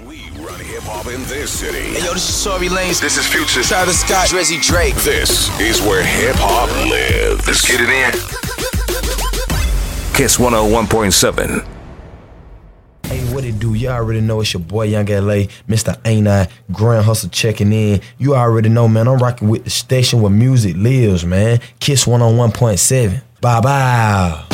We run hip-hop in this city. Hey, yo, this is Tory Lanez. This is Future. Travis Scott. Drizzy Drake. This is where hip-hop lives. Let's get it in. Kiss 101.7. Hey, what it do? You already know it's your boy Young LA, Mr. Ain't I, Grand Hustle checking in. You already know, man, I'm rocking with the station where music lives, man. Kiss 101.7. Bye-bye.